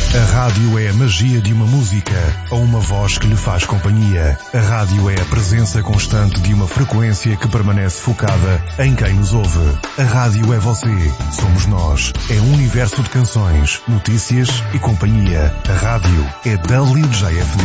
A rádio é a magia de uma música ou uma voz que lhe faz companhia. A rádio é a presença constante de uma frequência que permanece focada em quem nos ouve. A rádio é você, somos nós. É um universo de canções, notícias e companhia. A rádio é WJFD.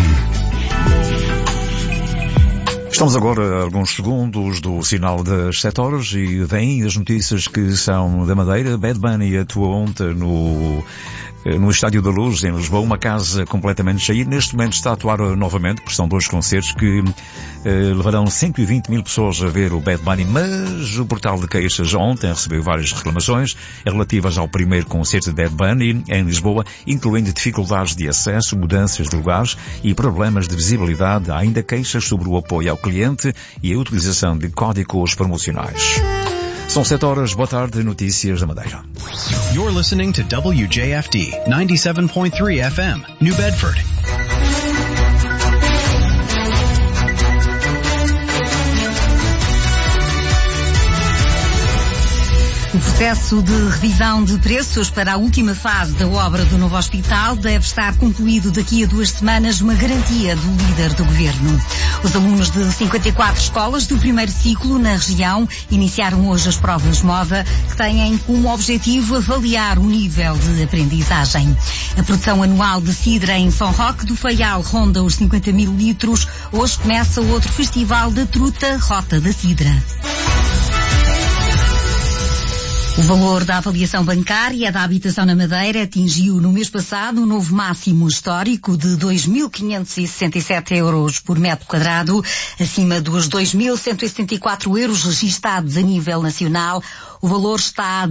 Estamos agora a alguns segundos do sinal das 7 horas e vêm as notícias que são da Madeira. Bad Bunny atuou ontem no Estádio da Luz, em Lisboa, uma casa completamente cheia. Neste momento está a atuar novamente, porque são 2 concertos que levarão 120 mil pessoas a ver o Bad Bunny, mas o portal de queixas ontem recebeu várias reclamações relativas ao primeiro concerto de Bad Bunny em Lisboa, incluindo dificuldades de acesso, mudanças de lugares e problemas de visibilidade. Há ainda queixas sobre o apoio ao cliente e a utilização de códigos promocionais. São 7 horas, boa tarde, notícias da Madeira. You're listening to WJFD 97.3 FM, New Bedford. O processo de revisão de preços para a última fase da obra do novo hospital deve estar concluído daqui a 2 semanas, uma garantia do líder do governo. Os alunos de 54 escolas do primeiro ciclo na região iniciaram hoje as provas MOVA, que têm como objetivo avaliar o nível de aprendizagem. A produção anual de cidra em São Roque do Faial ronda os 50 mil litros. Hoje começa outro festival da truta, Rota da Cidra. O valor da avaliação bancária da habitação na Madeira atingiu no mês passado um novo máximo histórico de 2.567 euros por metro quadrado, acima dos 2.174 euros registados a nível nacional. O valor está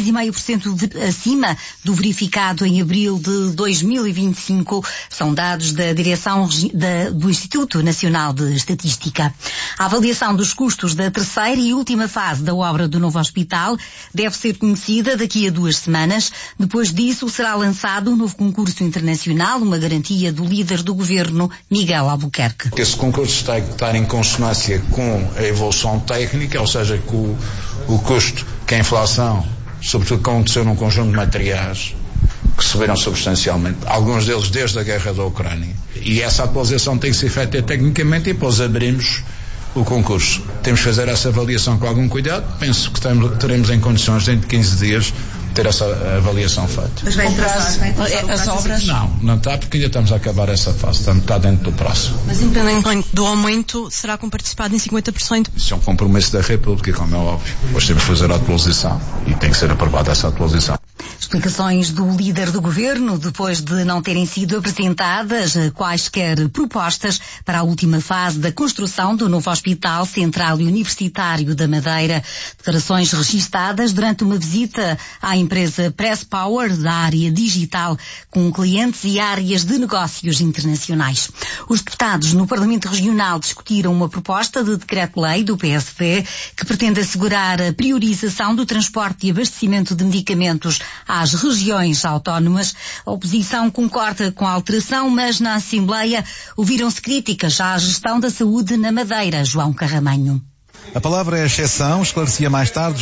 16,5% acima do verificado em abril de 2025. São dados da direção do Instituto Nacional de Estatística. A avaliação dos custos da terceira e última fase da obra do novo hospital deve ser conhecida daqui a 2 semanas. Depois disso será lançado um novo concurso internacional, uma garantia do líder do governo, Miguel Albuquerque. Esse concurso tem que estar em consonância com a evolução técnica, ou seja, com o custo que a inflação, sobretudo que aconteceu num conjunto de materiais que subiram substancialmente, alguns deles desde a guerra da Ucrânia. E essa atualização tem que ser feita tecnicamente e depois abrimos o concurso. Temos que fazer essa avaliação com algum cuidado. Penso que teremos em condições, dentro de 15 dias, ter essa avaliação feita. Mas vai entrar as obras? Não está, porque ainda estamos a acabar essa fase. Está dentro do prazo. Mas independentemente do aumento, será comparticipado em 50%? Isso é um compromisso da República, como é óbvio. Hoje temos que fazer a atualização e tem que ser aprovada essa atualização. Explicações do líder do governo depois de não terem sido apresentadas quaisquer propostas para a última fase da construção do novo Hospital Central e Universitário da Madeira. Declarações registadas durante uma visita à empresa Press Power da área digital com clientes e áreas de negócios internacionais. Os deputados no Parlamento Regional discutiram uma proposta de decreto-lei do PSD que pretende assegurar a priorização do transporte e abastecimento de medicamentos às regiões autónomas. A oposição concorda com a alteração, mas na Assembleia ouviram-se críticas à gestão da saúde na Madeira. João Carramanho. A palavra é exceção, esclarecia mais tarde